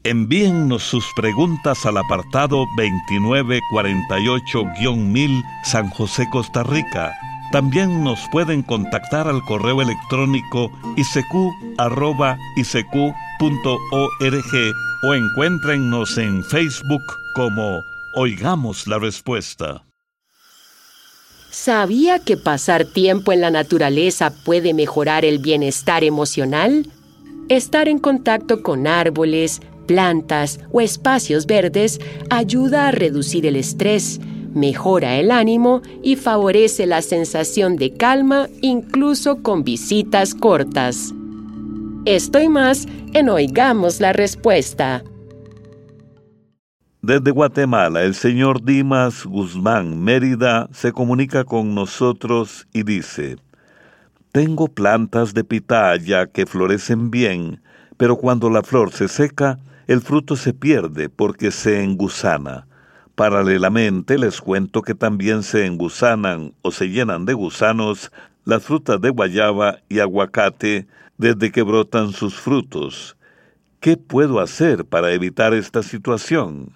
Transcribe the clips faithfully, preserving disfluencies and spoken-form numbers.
Envíennos sus preguntas al apartado veintinueve cuarenta y ocho mil San José, Costa Rica. También nos pueden contactar al correo electrónico i c q arroba i c q punto org o encuéntrennos en Facebook como Oigamos la Respuesta. ¿Sabía que pasar tiempo en la naturaleza puede mejorar el bienestar emocional? Estar en contacto con árboles, plantas o espacios verdes ayuda a reducir el estrés, mejora el ánimo y favorece la sensación de calma incluso con visitas cortas. Esto y más en Oigamos la Respuesta. Desde Guatemala, el señor Dimas Guzmán Mérida se comunica con nosotros y dice: tengo plantas de pitaya que florecen bien, pero cuando la flor se seca, el fruto se pierde porque se engusana. Paralelamente, les cuento que también se engusanan o se llenan de gusanos las frutas de guayaba y aguacate desde que brotan sus frutos. ¿Qué puedo hacer para evitar esta situación?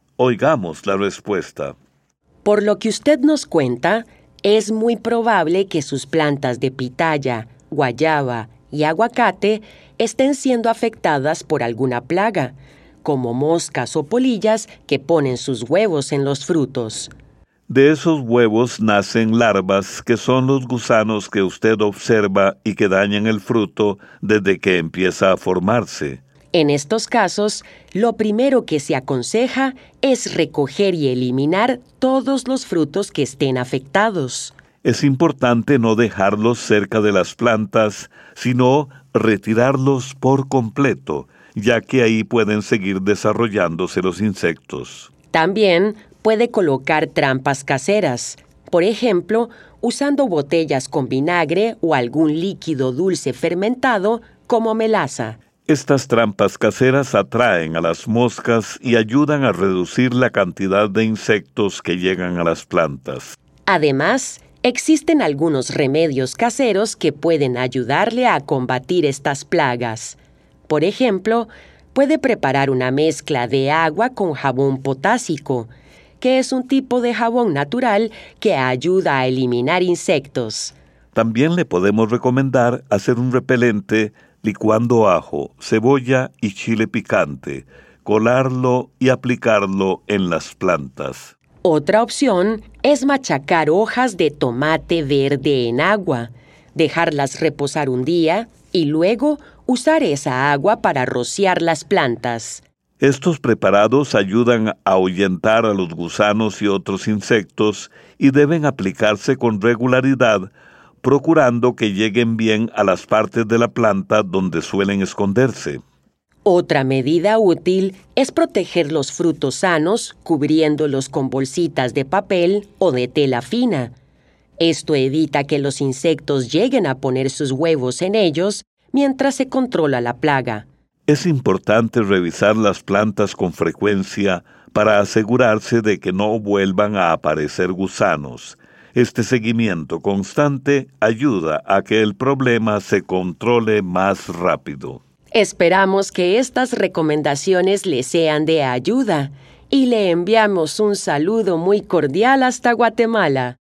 Oigamos la respuesta. Por lo que usted nos cuenta, es muy probable que sus plantas de pitaya, guayaba y aguacate estén siendo afectadas por alguna plaga, como moscas o polillas que ponen sus huevos en los frutos. De esos huevos nacen larvas que son los gusanos que usted observa y que dañan el fruto desde que empieza a formarse. En estos casos, lo primero que se aconseja es recoger y eliminar todos los frutos que estén afectados. Es importante no dejarlos cerca de las plantas, sino retirarlos por completo, ya que ahí pueden seguir desarrollándose los insectos. También puede colocar trampas caseras, por ejemplo, usando botellas con vinagre o algún líquido dulce fermentado como melaza. Estas trampas caseras atraen a las moscas y ayudan a reducir la cantidad de insectos que llegan a las plantas. Además, existen algunos remedios caseros que pueden ayudarle a combatir estas plagas. Por ejemplo, puede preparar una mezcla de agua con jabón potásico, que es un tipo de jabón natural que ayuda a eliminar insectos. También le podemos recomendar hacer un repelente licuando ajo, cebolla y chile picante, colarlo y aplicarlo en las plantas. Otra opción es machacar hojas de tomate verde en agua, dejarlas reposar un día y luego usar esa agua para rociar las plantas. Estos preparados ayudan a ahuyentar a los gusanos y otros insectos y deben aplicarse con regularidad, procurando que lleguen bien a las partes de la planta donde suelen esconderse. Otra medida útil es proteger los frutos sanos cubriéndolos con bolsitas de papel o de tela fina. Esto evita que los insectos lleguen a poner sus huevos en ellos mientras se controla la plaga. Es importante revisar las plantas con frecuencia para asegurarse de que no vuelvan a aparecer gusanos. Este seguimiento constante ayuda a que el problema se controle más rápido. Esperamos que estas recomendaciones le sean de ayuda y le enviamos un saludo muy cordial hasta Guatemala.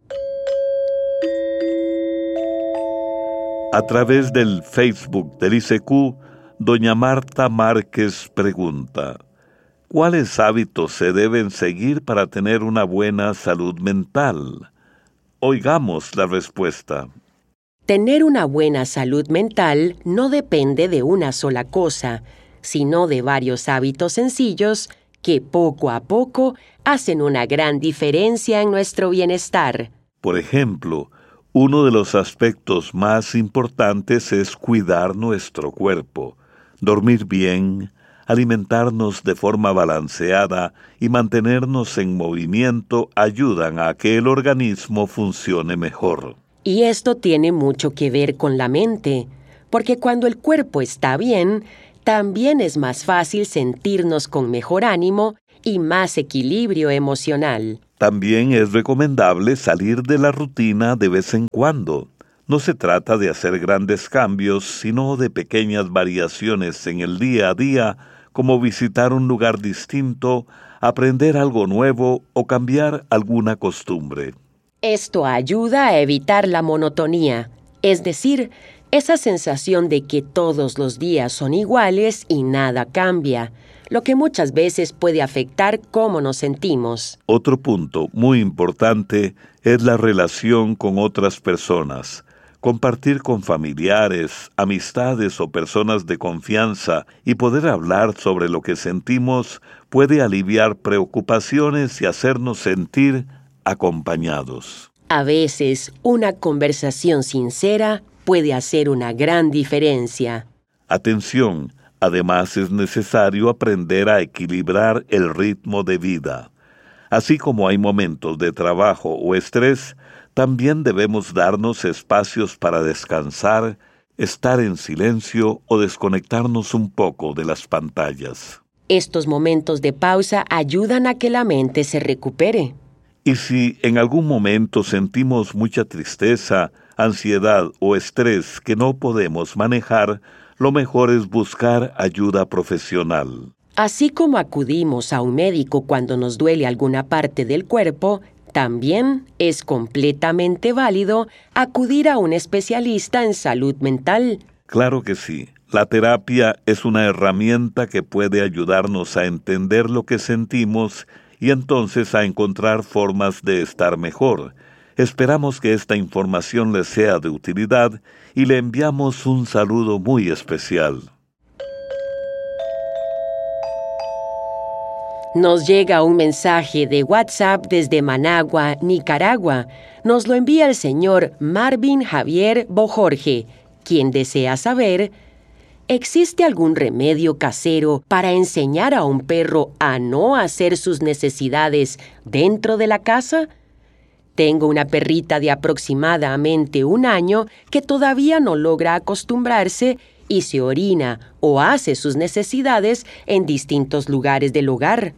A través del Facebook del I C Q, doña Marta Márquez pregunta: ¿cuáles hábitos se deben seguir para tener una buena salud mental? Oigamos la respuesta. Tener una buena salud mental no depende de una sola cosa, sino de varios hábitos sencillos que poco a poco hacen una gran diferencia en nuestro bienestar. Por ejemplo, uno de los aspectos más importantes es cuidar nuestro cuerpo, dormir bien, alimentarnos de forma balanceada y mantenernos en movimiento ayudan a que el organismo funcione mejor. Y esto tiene mucho que ver con la mente, porque cuando el cuerpo está bien, también es más fácil sentirnos con mejor ánimo y más equilibrio emocional. También es recomendable salir de la rutina de vez en cuando. No se trata de hacer grandes cambios, sino de pequeñas variaciones en el día a día, como visitar un lugar distinto, aprender algo nuevo o cambiar alguna costumbre. Esto ayuda a evitar la monotonía, es decir, esa sensación de que todos los días son iguales y nada cambia, lo que muchas veces puede afectar cómo nos sentimos. Otro punto muy importante es la relación con otras personas. Compartir con familiares, amistades o personas de confianza y poder hablar sobre lo que sentimos puede aliviar preocupaciones y hacernos sentir acompañados. A veces, una conversación sincera puede hacer una gran diferencia. Atención, además es necesario aprender a equilibrar el ritmo de vida. Así como hay momentos de trabajo o estrés, también debemos darnos espacios para descansar, estar en silencio o desconectarnos un poco de las pantallas. Estos momentos de pausa ayudan a que la mente se recupere. Y si en algún momento sentimos mucha tristeza, ansiedad o estrés que no podemos manejar, lo mejor es buscar ayuda profesional. Así como acudimos a un médico cuando nos duele alguna parte del cuerpo, también es completamente válido acudir a un especialista en salud mental. Claro que sí. La terapia es una herramienta que puede ayudarnos a entender lo que sentimos y entonces a encontrar formas de estar mejor. Esperamos que esta información les sea de utilidad y le enviamos un saludo muy especial. Nos llega un mensaje de WhatsApp desde Managua, Nicaragua. Nos lo envía el señor Marvin Javier Bojorge, quien desea saber: ¿existe algún remedio casero para enseñar a un perro a no hacer sus necesidades dentro de la casa? Tengo una perrita de aproximadamente un año que todavía no logra acostumbrarse y se orina o hace sus necesidades en distintos lugares del hogar.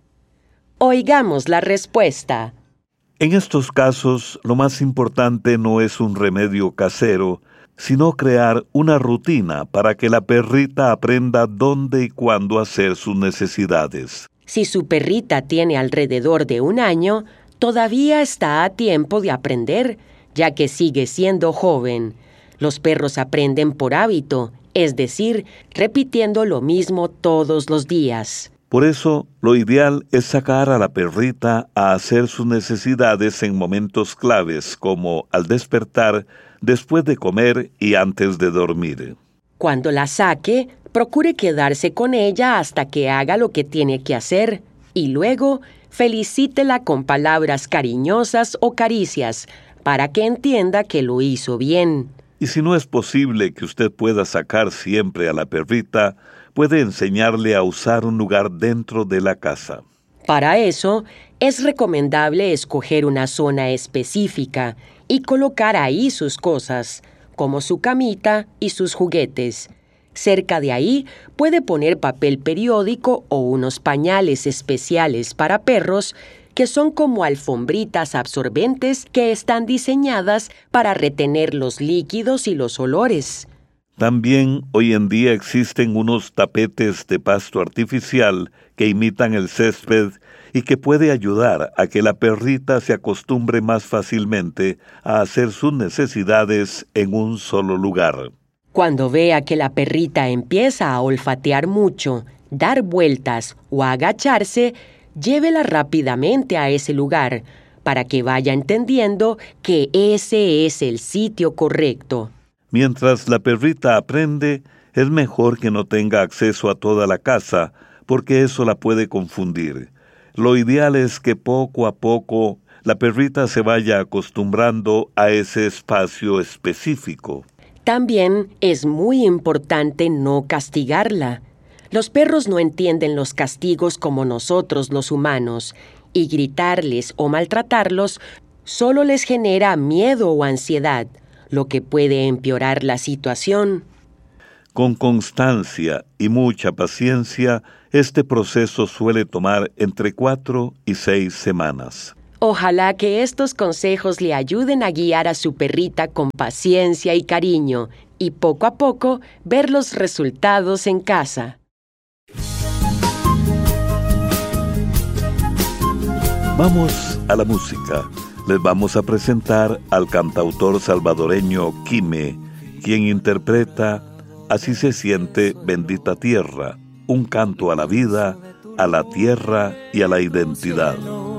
Oigamos la respuesta. En estos casos, lo más importante no es un remedio casero, sino crear una rutina para que la perrita aprenda dónde y cuándo hacer sus necesidades. Si su perrita tiene alrededor de un año, todavía está a tiempo de aprender, ya que sigue siendo joven. Los perros aprenden por hábito, es decir, repitiendo lo mismo todos los días. Por eso, lo ideal es sacar a la perrita a hacer sus necesidades en momentos claves, como al despertar, después de comer y antes de dormir. Cuando la saque, procure quedarse con ella hasta que haga lo que tiene que hacer, y luego felicítela con palabras cariñosas o caricias, para que entienda que lo hizo bien. Y si no es posible que usted pueda sacar siempre a la perrita, puede enseñarle a usar un lugar dentro de la casa. Para eso, es recomendable escoger una zona específica y colocar ahí sus cosas, como su camita y sus juguetes. Cerca de ahí puede poner papel periódico o unos pañales especiales para perros que son como alfombritas absorbentes que están diseñadas para retener los líquidos y los olores. También hoy en día existen unos tapetes de pasto artificial que imitan el césped y que puede ayudar a que la perrita se acostumbre más fácilmente a hacer sus necesidades en un solo lugar. Cuando vea que la perrita empieza a olfatear mucho, dar vueltas o agacharse, llévela rápidamente a ese lugar para que vaya entendiendo que ese es el sitio correcto. Mientras la perrita aprende, es mejor que no tenga acceso a toda la casa, porque eso la puede confundir. Lo ideal es que poco a poco la perrita se vaya acostumbrando a ese espacio específico. También es muy importante no castigarla. Los perros no entienden los castigos como nosotros los humanos, y gritarles o maltratarlos solo les genera miedo o ansiedad, lo que puede empeorar la situación. Con constancia y mucha paciencia, este proceso suele tomar entre cuatro y seis semanas. Ojalá que estos consejos le ayuden a guiar a su perrita con paciencia y cariño, y poco a poco ver los resultados en casa. Vamos a la música. Les vamos a presentar al cantautor salvadoreño Quime, quien interpreta Así se siente bendita tierra, un canto a la vida, a la tierra y a la identidad.